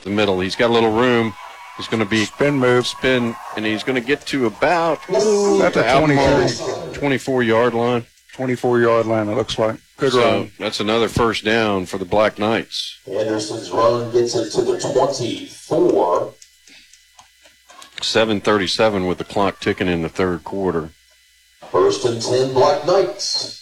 the middle. He's got a little room. He's going to be spin move, and he's going to get to about that's a 24-yard line. 24-yard line, it looks like. Good run. That's another first down for the Black Knights. Anderson's run gets it to the 24. 7:37 with the clock ticking in the third quarter. 1st and 10, Black Knights.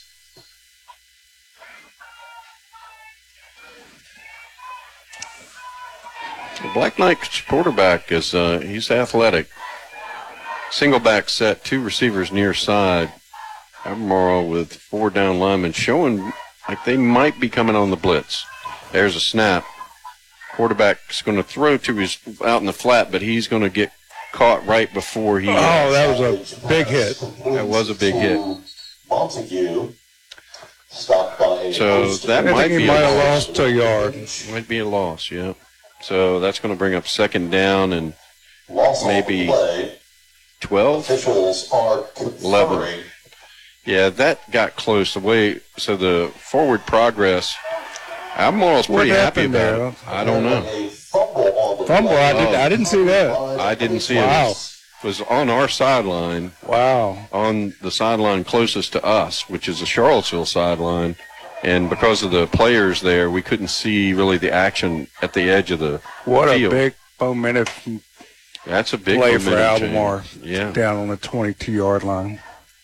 The Black Knights quarterback is he's athletic. Single back set, 2 receivers near side. Albemarle with 4 down linemen showing like they might be coming on the blitz. There's a snap. Quarterback's going to throw to his out in the flat, but he's going to get caught right before he. Oh, that was a big hit. That was a big hit. Montague stopped by. So that might be might have lost a yard. Might be a loss, yeah. So that's going to bring up 2nd down and Loss maybe play. 12, Officials are 11. Yeah, that got close. So the forward progress. Albemarle's pretty happy about it. I don't know. Fumble. I didn't see that. I didn't see Wow. it. It was on our sideline. Wow. On the sideline closest to us, which is the Charlottesville sideline. And because of the players there, we couldn't see really the action at the edge of the What field. a big momentum That's a big play for momentum change. Albemarle. Yeah. Down on the 22-yard line.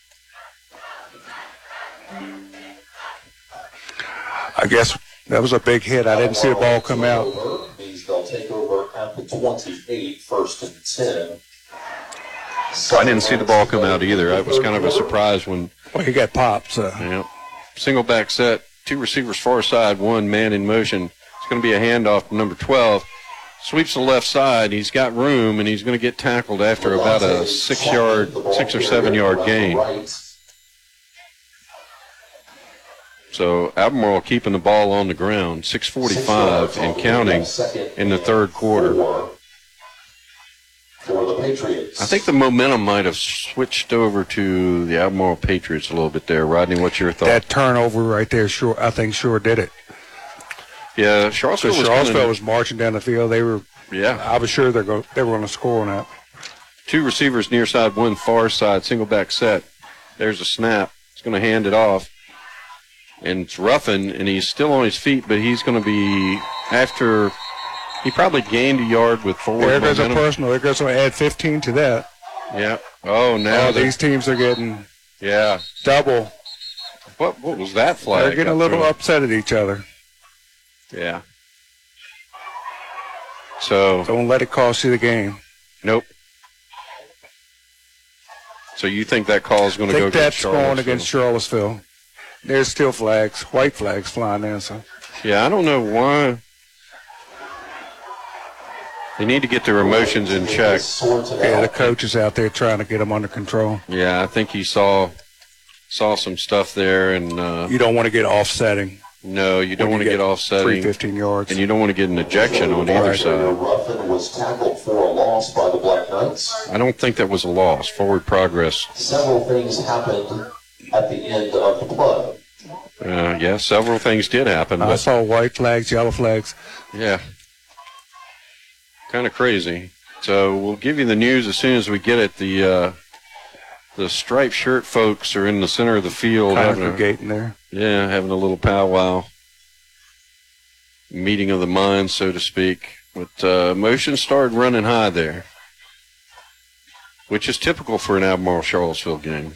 I guess that was a big hit. I didn't see the ball come out. Means they'll take over at the 28, 1st and 10. I didn't see the ball come out either. It was kind of a surprise when. Well, he got popped. So. Yeah. Single back set, 2 receivers far side, 1 man in motion. It's going to be a handoff to number 12. Sweeps the left side. He's got room, and he's going to get tackled after about a 6 or 7 yard gain. So Albemarle keeping the ball on the ground, 6:45 and counting in the third quarter. For the Patriots. I think the momentum might have switched over to the Albemarle Patriots a little bit there. Rodney, what's your thought? That turnover right there, I think sure did it. Yeah, Charlottesville was marching down the field. They were. Yeah, I was sure they were going to score on that. 2 receivers near side, 1 far side, single back set. There's a snap. He's going to hand it off. And it's Ruffin, and he's still on his feet, but he's going to be after he probably gained a yard with forward There goes momentum. a personal. There goes to add 15 to that. Yeah. Oh, now these teams are getting double. What was that flag? They're getting a little upset at each other. Yeah. So don't let it cost you the game. Nope. So you think that call is going to go against Charlottesville? That's going against Charlottesville. There's still flags, white flags flying there. So. Yeah, I don't know why. They need to get their emotions in check. Yeah, the coach is out there trying to get them under control. Yeah, I think he saw some stuff there, and you don't want to get offsetting. No, you don't want to get offsetting. 15 yards. And you don't want to get an ejection on either side. Ruffin was tackled for a loss by the Black Knights. I don't think that was a loss. Forward progress. Several things happened at the end of the play. Yeah, several things did happen. I saw white flags, yellow flags. Yeah. Kind of crazy. So we'll give you the news as soon as we get it. The striped shirt folks are in the center of the field. Congregating there. Yeah, having a little powwow. Meeting of the minds, so to speak. But motion started running high there, which is typical for an Albemarle-Charlottesville game.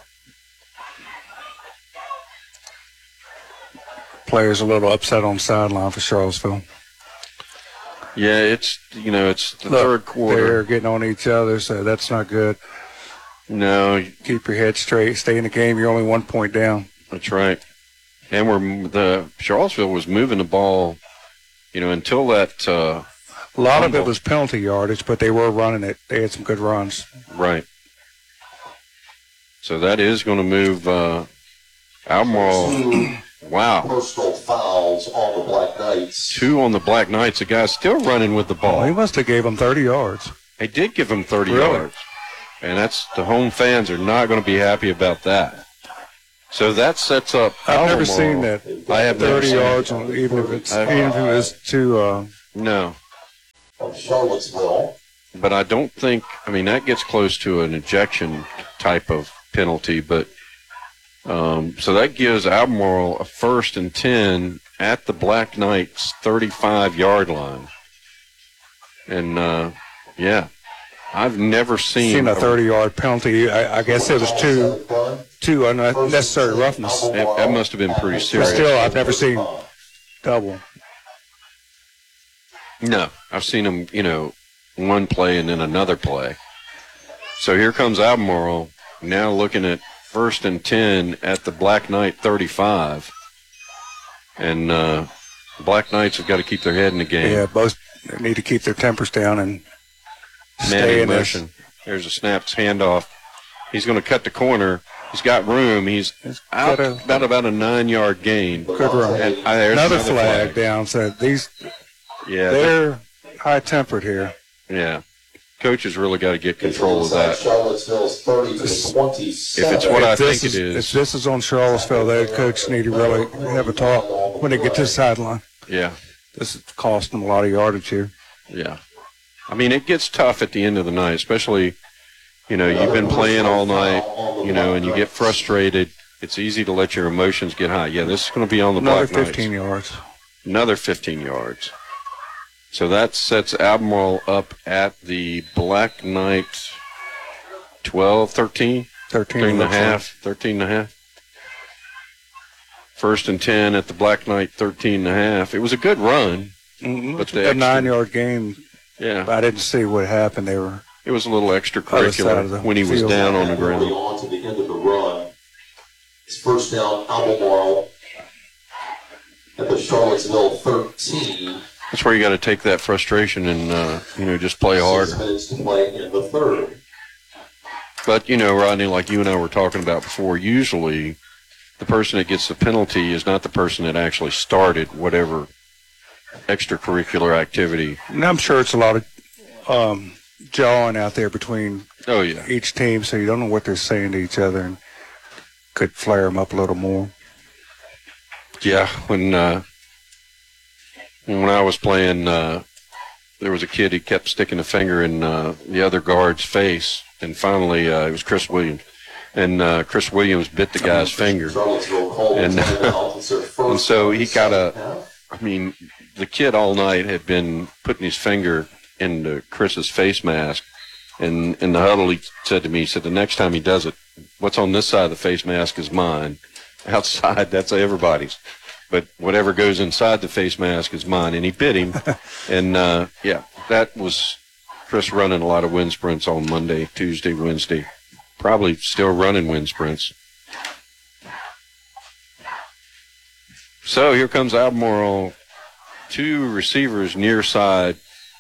Players a little upset on the sideline for Charlottesville. Yeah, it's the third quarter. They're getting on each other, so that's not good. No. Keep your head straight. Stay in the game. You're only 1 point down. That's right. And Charlottesville was moving the ball, until that. A lot of it was penalty yardage, but they were running it. They had some good runs. Right. So that is going to move Albemarle. Wow. Personal fouls on the Black Knights. 2 on the Black Knights. The guy's still running with the ball. Oh, he must have gave him 30 yards. They did give him 30 yards. And the home fans are not going to be happy about that. So that sets up I've Albemarle. never seen that. I have 30 yards, even if it was too. No. of Charlottesville. But I don't think, I mean, that gets close to an ejection type of penalty, but so that gives Albemarle a 1st and 10 at the Black Knights 35-yard line. And, yeah, I've never seen a 30-yard penalty. I guess it was two unnecessary roughness. That must have been pretty But serious. still, I've never seen double. No, I've seen them, you know, one play and then another play. So here comes Albemarle now looking at 1st and 10 at the Black Knight 35. And Black Knights have got to keep their head in the game. Yeah, both need to keep their tempers down and Man stay in in motion. There's a snaps handoff. He's going to cut the corner. He's got room. He's out about a 9-yard gain. Good run. And, there's Another flag down. So they're high-tempered here. Yeah. Coaches really got to get control of that. Charlottesville's 30 to 27. If it's what I think it is. If this is on Charlottesville, their coach need to really have a talk when they get to the sideline. Yeah. This is costing them a lot of yardage here. Yeah. I mean, it gets tough at the end of the night, especially, you know, you've been playing all night, you know, and you get frustrated. It's easy to let your emotions get high. Yeah, this is going to be on the Another Black Knights. 15 yards. Another 15 yards. So that sets Albemarle up at the Black Knight 12, 13? 13 and a half. 13 and a half. 1st and 10 at the Black Knight 13 and a half. It was a good run. Mm-hmm. But a 9-yard game. Yeah. I didn't see what happened. They were. It was a little Other side of extracurricular the when he was field. down on the ground. On to the end of the run. It's 1st down, Albemarle at the Charlottesville 13. That's where you got to take that frustration and, you know, just play harder. 6 minutes to play in the third. But, you know, Rodney, like you and I were talking about before, usually the person that gets the penalty is not the person that actually started whatever extracurricular activity. And I'm sure it's a lot of jawing out there between Oh, yeah. each team, so you don't know what they're saying to each other and could flare them up a little more. Yeah, when I was playing, there was a kid who kept sticking a finger in the other guard's face, and finally it was Chris Williams. And Chris Williams bit the guy's finger. And, and so he got the kid all night had been putting his finger into Chris's face mask. And in the huddle, he said to me, he said, the next time he does it, what's on this side of the face mask is mine. Outside, that's everybody's. But whatever goes inside the face mask is mine. And he bit him. And, yeah, that was Chris running a lot of wind sprints on Monday, Tuesday, Wednesday. Probably still running wind sprints. So here comes Albemarle. 2 receivers near side.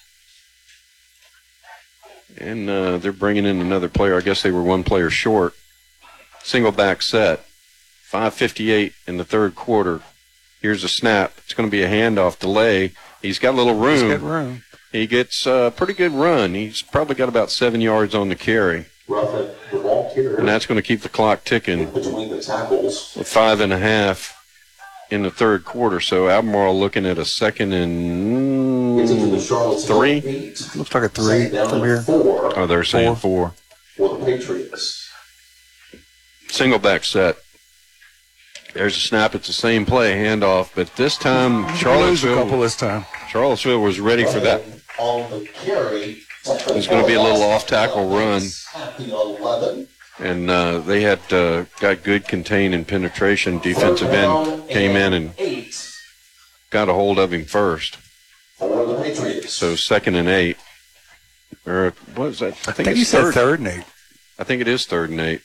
And they're bringing in another player. I guess they were 1 player short. Single back set. 5:58 in the third quarter. Here's a snap. It's going to be a handoff delay. He's got a little room. He's got room. He gets a pretty good run. He's probably got about 7 yards on the carry. And that's going to keep the clock ticking Between the tackles. with 5.5 in the third quarter. So Albemarle looking at a 2nd Gets into the and Charlottesville 3. 8. Looks like a 3 Down from to here. 4 Oh, they're saying 4. for the Patriots. Single back set. There's a snap. It's the same play, handoff. But this time, Lose a Charlottesville couple this time. was ready for that. On the carry. There's going to be a little off-tackle run. At the 11. And they had got good contain and penetration. Defensive end came in and 8 got a hold of him first. for the Patriots. So 2nd and 8. Or what is that? I think you it's said 3rd and 8. I think it is 3rd and 8.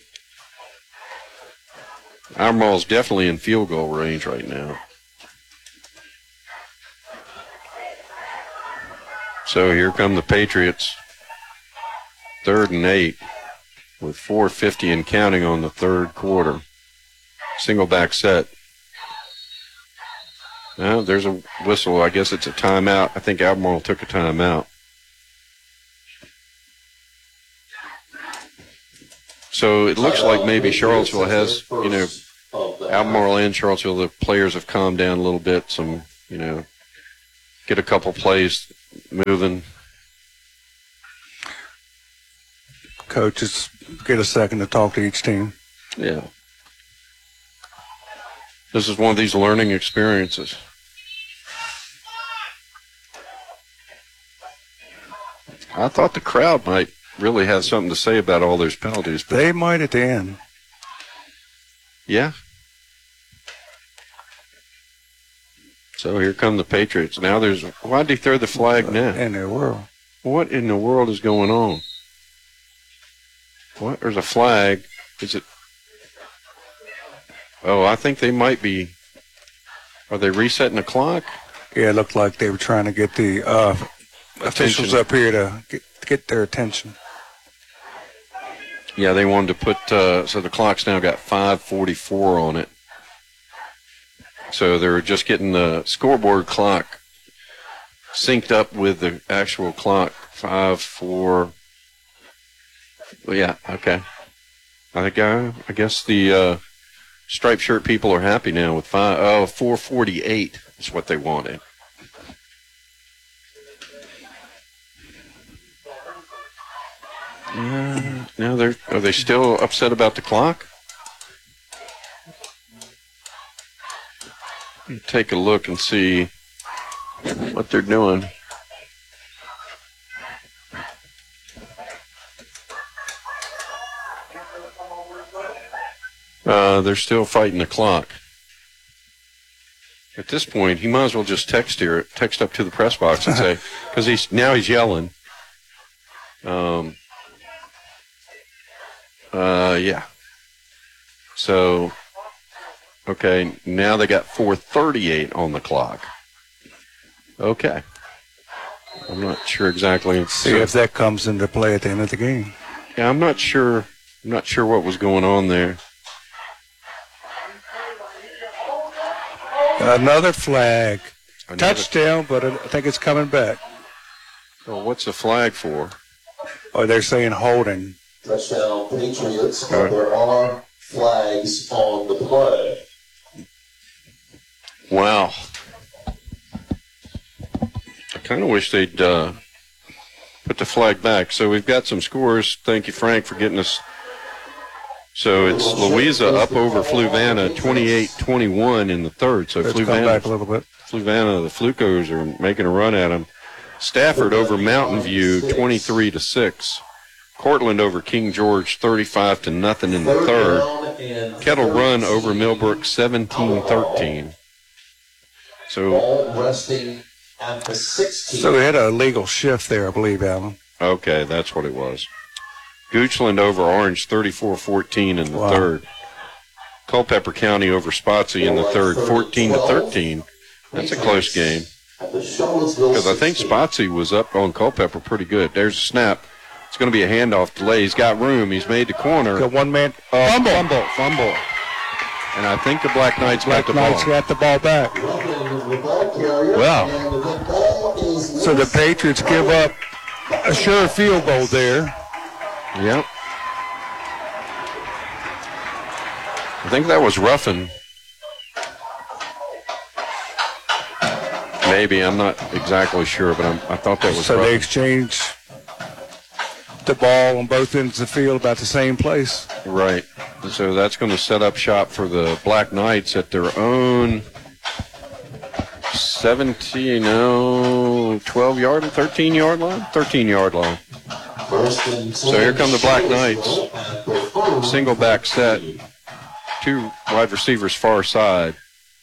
Albemarle's definitely in field goal range right now. So here come the Patriots. 3rd and 8 with 4:50 and counting on the third quarter. Single back set. Now there's a whistle. I guess it's a timeout. I think Albemarle took a timeout. So it looks like maybe Charlottesville has, you know, Albemarle and Charlottesville, the players have calmed down a little bit. Some, you know, get a couple plays moving. Coaches get a second to talk to each team. Yeah. This is one of these learning experiences. I thought the crowd might really have something to say about all those penalties. But They might at the end. yeah. So here come the Patriots. Now why'd he throw the flag now? In their world. What in the world is going on? What? There's a flag. Is it? Oh, I think they might be. Are they resetting the clock? Yeah, it looked like they were trying to get the officials Attention. up here to get their attention. Yeah, they wanted to put, so the clock's now got 5:44 on it. So they're just getting the scoreboard clock synced up with the actual clock. 5-4. Well, yeah, okay. I guess the striped shirt people are happy now with 4:48 is what they wanted. Now are they still upset about the clock? Let me take a look and see what they're doing. They're still fighting the clock. At this point, he might as well just text up to the press box and say, because he's yelling. Yeah. So, okay, now they got 4:38 on the clock. Okay. I'm not sure exactly. See if that comes into play at the end of the game. Yeah, I'm not sure what was going on there. Another flag. Touchdown, but I think it's coming back. Well, what's the flag for? Or they're saying holding. Touchdown Patriots, but there are flags on the play. Wow. I kind of wish they'd put the flag back. So we've got some scores. Thank you, Frank, for getting us. So it's Louisa up over Fluvanna, 28-21 in the third. So Let's come back a little bit. Fluvanna, the Flukos are making a run at them. Stafford over Mountain View, 23-6. Cortland over King George, 35-0 in the third. Kettle Run over Millbrook, 17-13. So Ball resting at the 16. So we had a legal shift there, I believe, Alan. okay, that's what it was. Goochland over Orange, 34-14 in the third. Culpeper County over Spotsy in the third, 14-13. That's a close game. Because I think Spotsy was up on Culpeper pretty good. There's a snap. It's going to be a handoff delay. He's got room. He's made the corner. Got one man. Fumble. And I think the Black Knights got the ball. Knights got the ball back. Well, So the Patriots give up a sure field goal there. yep. I think that was roughing. Maybe. I'm not exactly sure, but I thought that was So they roughing. exchange the ball on both ends of the field about the same place. Right. So that's going to set up shop for the Black Knights at their own 12-yard and 13-yard line? 13-yard line. So here come the Black Knights. Single back set. Two wide receivers far side.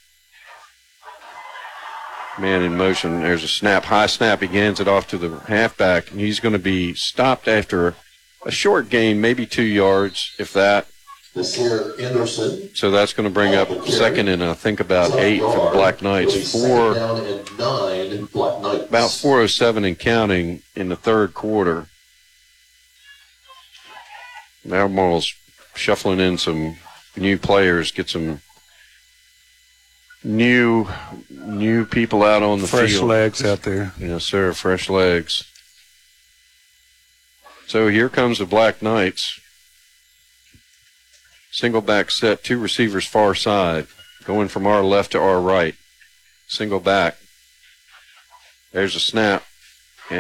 Man in motion. There's a snap. High snap. He hands it off to the halfback. And he's going to be stopped after a short gain, maybe 2 yards, if that. This here, Anderson. So that's going to bring up second and I think about 8 for the Black Knights. Down and 9, Black Knights. About 4:07 and counting in the third quarter. Albemarle's shuffling in some new players, get some new people out on the Fresh field. legs out there. Yes, sir, fresh legs. So here comes the Black Knights. Single back set, two receivers far side, going from our left to our right. Single back. There's a snap.